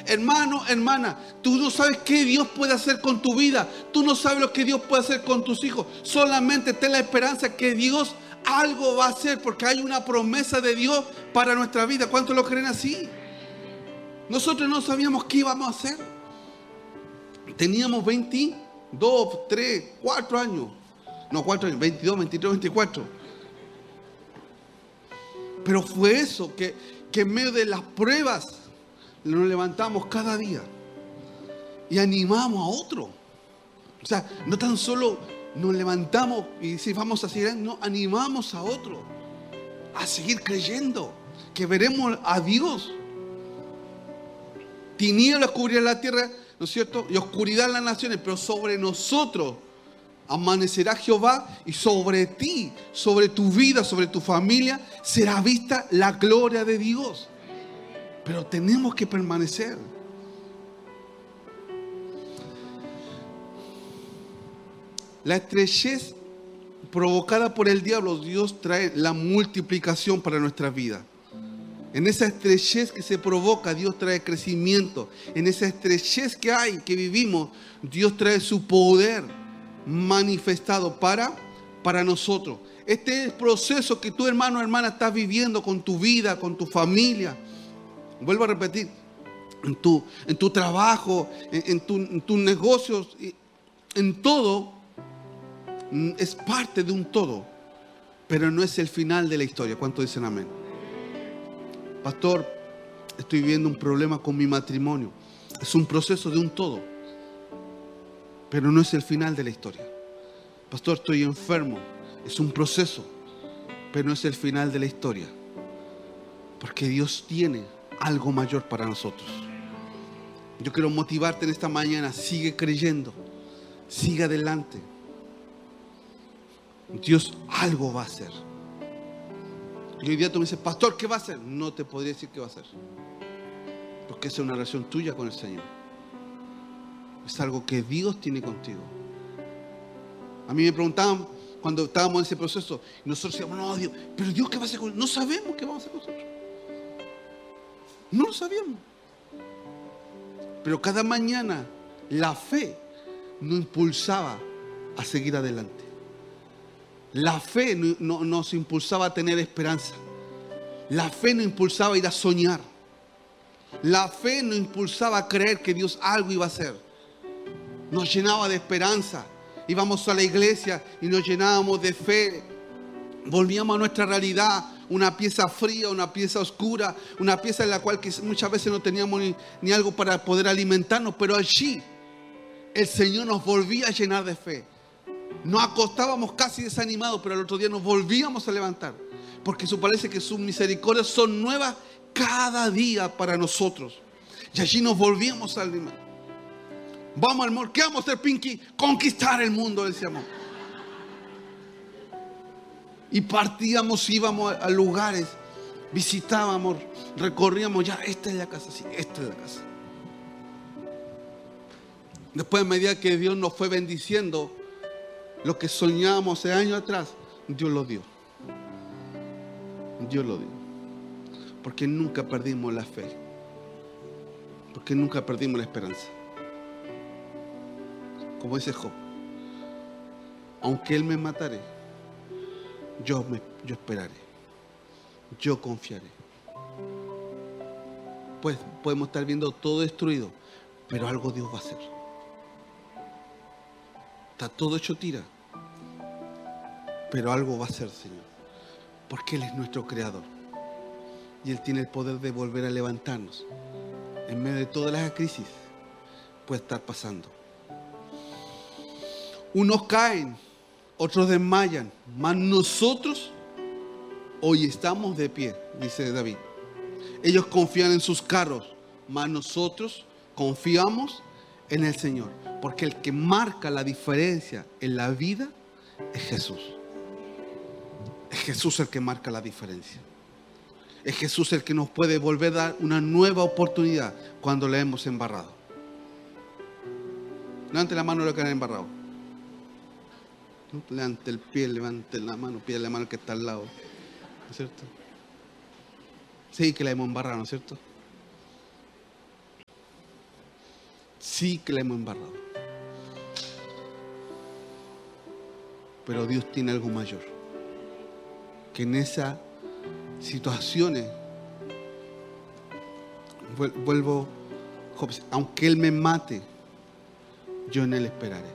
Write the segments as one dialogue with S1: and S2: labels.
S1: Hermano, hermana, tú no sabes qué Dios puede hacer con tu vida. Tú no sabes lo que Dios puede hacer con tus hijos. Solamente ten la esperanza que Dios algo va a hacer, porque hay una promesa de Dios para nuestra vida. ¿Cuántos lo creen así? Nosotros no sabíamos qué íbamos a hacer. Teníamos 22, 3, 4 años. No, 4 años, 22, 23, 24. Pero fue eso, que en medio de las pruebas nos levantamos cada día y animamos a otro. O sea, no tan solo nos levantamos y decimos vamos a seguir, no, animamos a otro a seguir creyendo que veremos a Dios. Tinieblas cubrirán la tierra, ¿no es cierto? Y oscuridad en las naciones, pero sobre nosotros amanecerá Jehová, y sobre ti, sobre tu vida, sobre tu familia, será vista la gloria de Dios. Pero tenemos que permanecer. La estrechez provocada por el diablo, Dios trae la multiplicación para nuestra vida. En esa estrechez que se provoca, Dios trae crecimiento. En esa estrechez que hay, que vivimos, Dios trae su poder manifestado para nosotros. Este es el proceso que tu hermano o hermana estás viviendo con tu vida, con tu familia. Vuelvo a repetir, en tu trabajo, en tus negocios, en todo, es parte de un todo, pero no es el final de la historia. ¿Cuántos dicen amén? Pastor, estoy viviendo un problema con mi matrimonio. Es un proceso de un todo, pero no es el final de la historia. Pastor, estoy enfermo. Es un proceso, pero no es el final de la historia. Porque Dios tiene algo mayor para nosotros. Yo quiero motivarte en esta mañana. Sigue creyendo. Sigue adelante. Dios algo va a hacer. Y hoy día tú me dices, pastor, ¿qué va a hacer? No te podría decir qué va a hacer. Porque esa es una relación tuya con el Señor. Es algo que Dios tiene contigo. A mí me preguntaban cuando estábamos en ese proceso, y nosotros decíamos, no, Dios, pero Dios, ¿qué va a hacer con nosotros? No sabemos qué vamos a hacer nosotros. No lo sabíamos. Pero cada mañana la fe nos impulsaba a seguir adelante. La fe nos impulsaba a tener esperanza. La fe nos impulsaba a ir a soñar. La fe nos impulsaba a creer que Dios algo iba a hacer. Nos llenaba de esperanza. Íbamos a la iglesia y nos llenábamos de fe. Volvíamos a nuestra realidad, una pieza fría, una pieza oscura, una pieza en la cual muchas veces no teníamos ni algo para poder alimentarnos, pero allí el Señor nos volvía a llenar de fe. Nos acostábamos casi desanimados, pero al otro día nos volvíamos a levantar, porque parece que sus misericordias son nuevas cada día para nosotros. Y allí nos volvíamos a alimentar. Vamos, amor, ¿qué vamos a hacer, Pinky? Conquistar el mundo, decíamos. Y partíamos, íbamos a lugares, visitábamos, recorríamos, ya, esta es la casa, sí, esta es la casa. Después, a medida que Dios nos fue bendiciendo, lo que soñábamos hace años atrás, Dios lo dio. Dios lo dio. Porque nunca perdimos la fe. Porque nunca perdimos la esperanza. Como dice Job, aunque Él me matare, yo esperaré. Yo confiaré. Pues podemos estar viendo todo destruido, pero algo Dios va a hacer. Está todo hecho tira, pero algo va a hacer, Señor, porque Él es nuestro creador y Él tiene el poder de volver a levantarnos en medio de todas las crisis. Puede estar pasando. Unos caen, otros desmayan, mas nosotros hoy estamos de pie, dice David. Ellos confían en sus carros, mas nosotros confiamos en el Señor. Porque el que marca la diferencia en la vida es Jesús. Es Jesús el que marca la diferencia. Es Jesús el que nos puede volver a dar una nueva oportunidad cuando le hemos embarrado. Levante la mano lo que han embarrado. Levante el pie, levante la mano, pide la mano que está al lado. ¿No es cierto? Sí, que la hemos embarrado, ¿no es cierto? Sí que la hemos embarrado. Pero Dios tiene algo mayor. Que en esas situaciones, vuelvo, aunque Él me mate, yo en Él esperaré.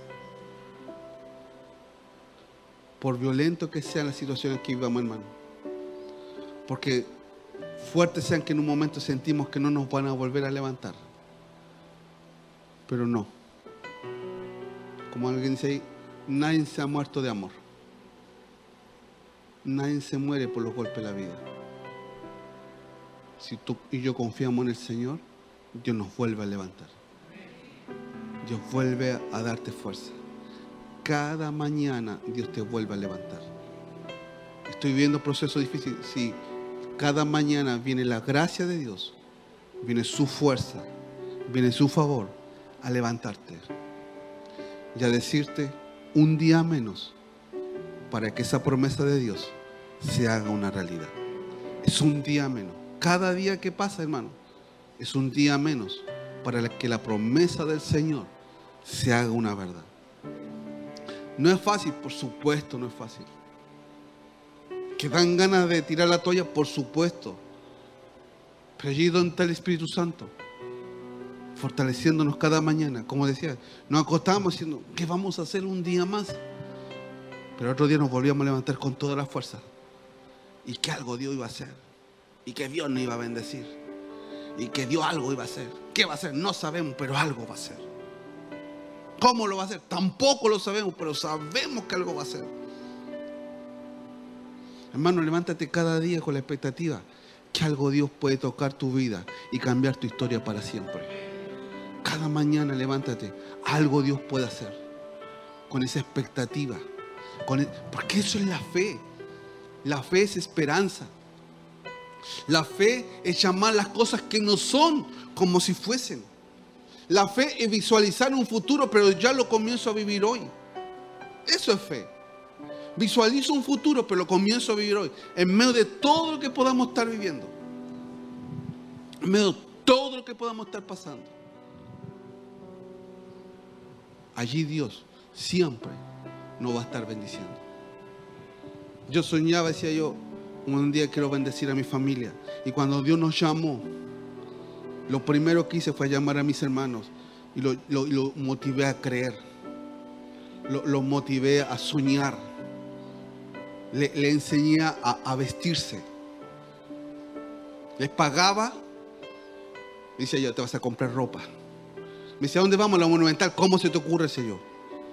S1: Por violento que sean las situaciones que vivamos, hermano. Porque fuertes sean que en un momento sentimos que no nos van a volver a levantar. Pero no. Como alguien dice ahí, nadie se ha muerto de amor. Nadie se muere por los golpes de la vida. Si tú y yo confiamos en el Señor, Dios nos vuelve a levantar. Dios vuelve a darte fuerza. Cada mañana Dios te vuelve a levantar. Estoy viviendo procesos difíciles. Sí, cada mañana viene la gracia de Dios, viene su fuerza, viene su favor a levantarte y a decirte un día menos para que esa promesa de Dios se haga una realidad. Es un día menos. Cada día que pasa, hermano, es un día menos para que la promesa del Señor se haga una verdad. No es fácil, por supuesto, no es fácil. Que dan ganas de tirar la toalla, por supuesto. Pero allí donde está el Espíritu Santo, fortaleciéndonos cada mañana, como decía, nos acostábamos diciendo, ¿qué vamos a hacer un día más? Pero otro día nos volvíamos a levantar con toda la fuerza. Y que algo Dios iba a hacer. Y que Dios nos iba a bendecir. Y que Dios algo iba a hacer. ¿Qué va a hacer? No sabemos, pero algo va a hacer. ¿Cómo lo va a hacer? Tampoco lo sabemos, pero sabemos que algo va a hacer. Hermano, levántate cada día con la expectativa que algo Dios puede tocar tu vida y cambiar tu historia para siempre. Cada mañana levántate, algo Dios puede hacer. Con esa expectativa. Porque eso es la fe. La fe es esperanza. La fe es llamar las cosas que no son como si fuesen. La fe es visualizar un futuro, pero ya lo comienzo a vivir hoy. Eso es fe. Visualizo un futuro, pero lo comienzo a vivir hoy. En medio de todo lo que podamos estar viviendo. En medio de todo lo que podamos estar pasando. Allí Dios siempre nos va a estar bendiciendo. Yo soñaba, decía yo, un día quiero bendecir a mi familia. Y cuando Dios nos llamó, lo primero que hice fue llamar a mis hermanos y lo motivé a creer. Lo motivé a soñar. Le enseñé a vestirse. Les pagaba. Me decía yo, te vas a comprar ropa. Me decía, ¿a dónde vamos? A la Monumental. ¿Cómo se te ocurre? Decía yo.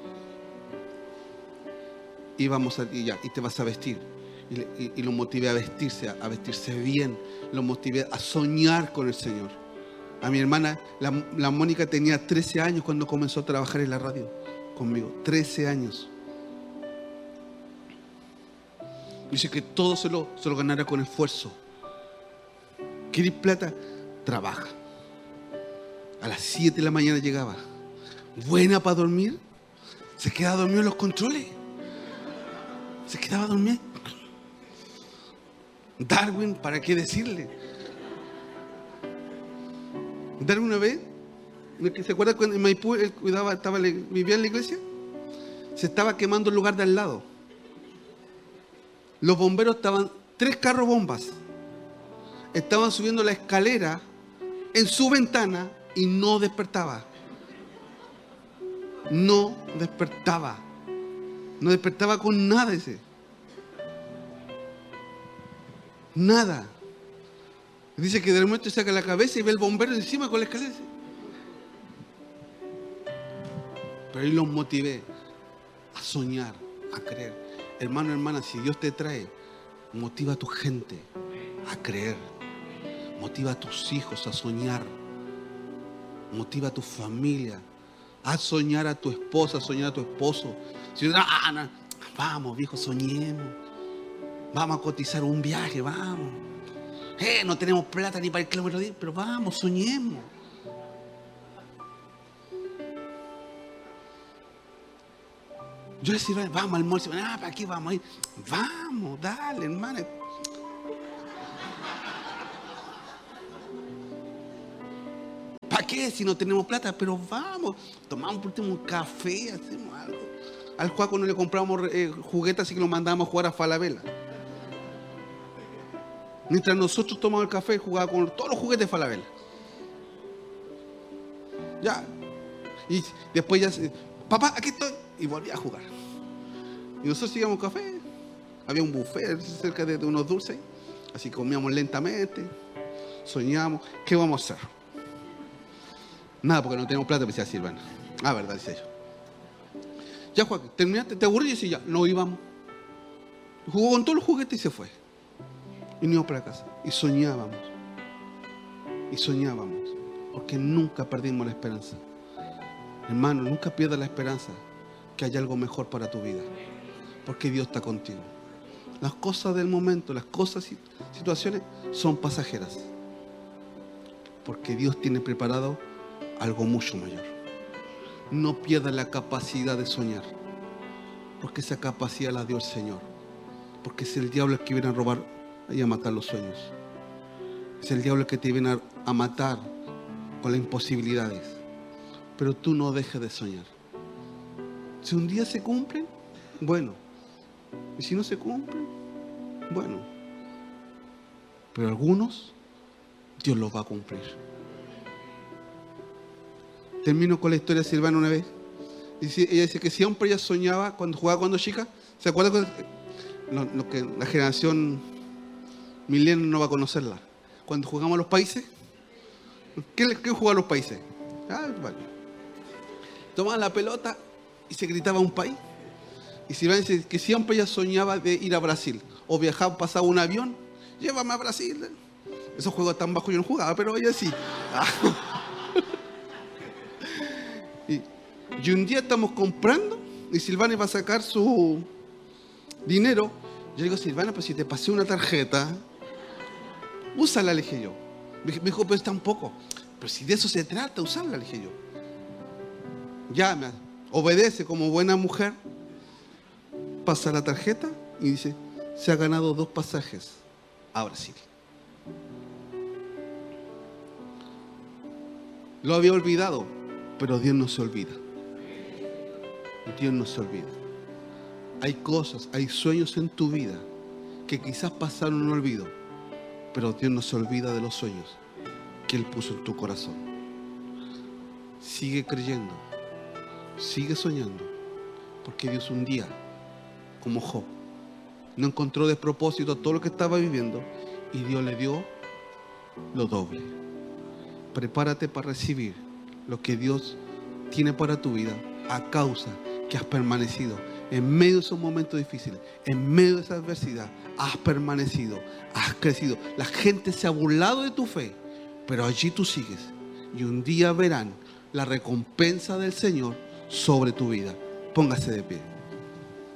S1: Y te vas a vestir. Y lo motivé a vestirse bien. Lo motivé a soñar con el Señor. A mi hermana, la Mónica, tenía 13 años cuando comenzó a trabajar en la radio conmigo. 13 años. Dice que todo se lo ganara con esfuerzo. ¿Quieres plata? Trabaja. A las 7 de la mañana llegaba. Buena para dormir. Se quedaba dormido en los controles. Se quedaba dormido. Darwin, ¿para qué decirle? Darwin una vez, ¿se acuerda cuando en Maipú él vivía en la iglesia? Se estaba quemando el lugar de al lado. Los bomberos estaban, 3 carros bombas. Estaban subiendo la escalera en su ventana y no despertaba. No despertaba. No despertaba con nada ese. Nada. Dice que de momento saca la cabeza y ve el bombero encima con la escalera. Pero ahí los motivé a soñar, a creer. Hermano, hermana, si Dios te trae, motiva a tu gente a creer. Motiva a tus hijos a soñar. Motiva a tu familia a soñar, a tu esposa, a soñar a tu esposo. Si no, vamos, viejo, soñemos. Vamos a cotizar un viaje, vamos. No tenemos plata ni para el kilómetro 10, pero vamos, soñemos. Yo decía, vamos al mall, ¿para aquí vamos a ir? Vamos, dale, hermano. ¿Para qué? Si no tenemos plata, pero vamos, tomamos por último un café, hacemos algo. Al Juaco no le compramos juguetes, así que lo mandábamos a jugar a Falabella. Mientras nosotros tomábamos el café, jugaba con todos los juguetes de Falabella. Ya. Y después ya, papá, aquí estoy. Y volví a jugar. Y nosotros seguíamos café. Había un buffet cerca de unos dulces. Así que comíamos lentamente. Soñábamos. ¿Qué vamos a hacer? Nada, porque no tenemos plata, decía Silvana. Ah, verdad, dice yo. Ya, Juan, terminaste, te aburrí y decía, ya, no íbamos. Jugó con todos los juguetes y se fue. Y nos íbamos para casa. Y soñábamos. Y soñábamos. Porque nunca perdimos la esperanza. Hermano, nunca pierdas la esperanza que haya algo mejor para tu vida. Porque Dios está contigo. Las cosas del momento, las cosas, situaciones son pasajeras. Porque Dios tiene preparado algo mucho mayor. No pierdas la capacidad de soñar. Porque esa capacidad la dio el Señor. Porque es el diablo el que viene a robar y a matar los sueños. Es el diablo el que te viene a matar con las imposibilidades. Pero tú no dejes de soñar. Si un día se cumplen, bueno. Y si no se cumplen, bueno. Pero algunos, Dios los va a cumplir. Termino con la historia de Silvana una vez. Ella dice que siempre ella soñaba cuando jugaba cuando chica. ¿Se acuerdan? Lo que la generación milenial no va a conocerla. Cuando jugamos a los países. ¿Qué jugaba a los países? Vale. Tomaban la pelota y se gritaba un país. Y Silvana dice que siempre ella soñaba de ir a Brasil. O viajaba, pasaba un avión, llévame a Brasil. Esos juegos tan bajos yo no jugaba, pero ella sí. Y un día estamos comprando y Silvana iba a sacar su dinero. Yo le digo, Silvana, pues si te pasé una tarjeta, úsala, le dije yo. Me dijo, pero es tan poco. Pero si de eso se trata, usarla, le dije yo. Ya me obedece como buena mujer, pasa la tarjeta y dice, se ha ganado 2 pasajes a Brasil. Lo había olvidado, pero Dios no se olvida. Dios no se olvida. Hay cosas, hay sueños en tu vida que quizás pasaron en un olvido, pero Dios no se olvida de los sueños que Él puso en tu corazón. Sigue creyendo, sigue soñando, porque Dios un día, como Job, no encontró despropósito a todo lo que estaba viviendo y Dios le dio lo doble. Prepárate para recibir lo que Dios tiene para tu vida a causa que has permanecido en medio de esos momentos difíciles, en medio de esa adversidad. Has permanecido, has crecido. La gente se ha burlado de tu fe, pero allí tú sigues y un día verán la recompensa del Señor sobre tu vida. Póngase de pie.